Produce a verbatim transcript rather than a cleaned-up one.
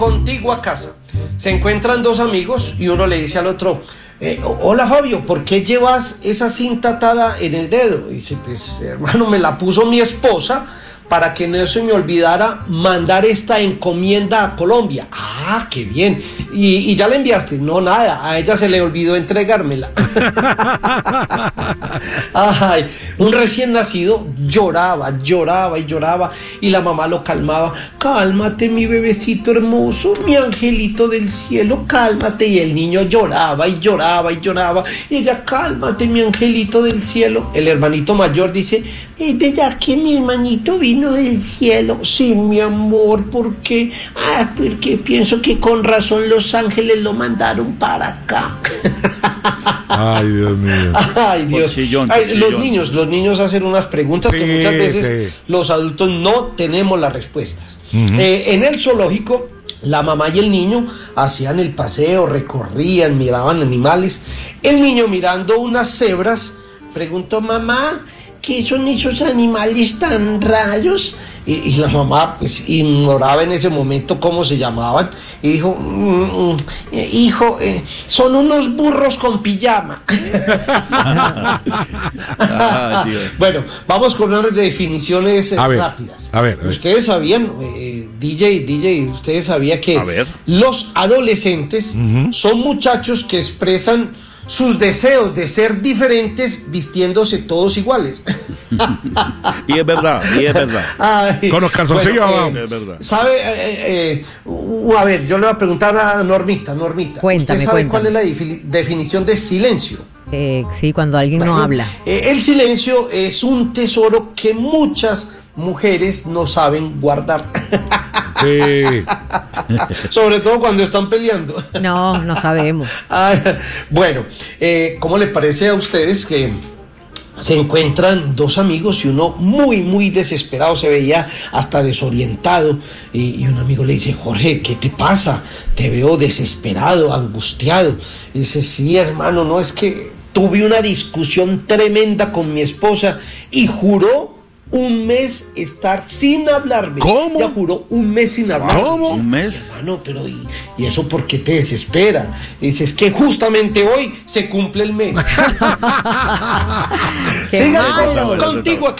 Contigo a casa. Se encuentran dos amigos y uno le dice al otro, eh, hola Fabio, ¿por qué llevas esa cinta atada en el dedo? Y dice, pues hermano, me la puso mi esposa para que no se me olvidara mandar esta encomienda a Colombia. Ah, qué bien. ¿Y, y ya la enviaste? No, nada, a ella se le olvidó entregármela. Ay, un recién nacido lloraba, lloraba y lloraba, y la mamá lo calmaba. Cálmate, mi bebecito hermoso, mi angelito del cielo, cálmate. Y el niño lloraba y lloraba y lloraba, y ella, cálmate, mi angelito del cielo. El hermanito mayor dice, es verdad que mi hermanito vino del cielo. Sí, mi amor, ¿por qué? Ah, porque pienso que con razón los ángeles lo mandaron para acá. Ay, Dios mío. Ay, Dios. Pochillón, Ay, pochillón. los niños, los niños hacen unas preguntas Sí, que muchas veces sí. los adultos no tenemos las respuestas. Uh-huh. Eh, en el zoológico, la mamá y el niño hacían el paseo, recorrían, miraban animales. El niño, mirando unas cebras, preguntó, mamá, ¿qué son esos animales tan raros? Y, y la mamá pues ignoraba en ese momento cómo se llamaban y dijo, mm, mm, eh, hijo, eh, son unos burros con pijama. Ay, Dios. Bueno, vamos con unas definiciones eh, A ver, rápidas. a ver, a ver. Ustedes sabían, eh, D J, D J, ustedes sabían que A ver. los adolescentes Ujú. son muchachos que expresan sus deseos de ser diferentes vistiéndose todos iguales. Y es verdad, y es verdad. Ay, Con los calzoncillos bueno, abajo. Es verdad. ¿Sabe? Eh, eh, uh, a ver, yo le voy a preguntar a Normita, Normita. Cuéntame, ¿Usted sabe cuéntame. cuál es la defi- definición de silencio? Eh, sí, cuando alguien no Bueno, habla. eh, el silencio es un tesoro que muchas mujeres no saben guardar. Sí. Sobre todo cuando están peleando. No, no sabemos. Ah, bueno, eh, ¿cómo le parece a ustedes que se encuentran dos amigos y uno muy, muy desesperado, se veía hasta desorientado, y, y un amigo le dice, Jorge, ¿qué te pasa? Te veo desesperado, angustiado. Y dice, sí, hermano, no, es que tuve una discusión tremenda con mi esposa y juró un mes estar sin hablarme. ¿Cómo? Ya juró un mes sin hablarme. ¿Cómo? ¿Un mes? Hermano, pero ¿y, y eso por qué te desespera? Y dices que justamente hoy se cumple el mes. Qué Sigan malo. con- contigo acá.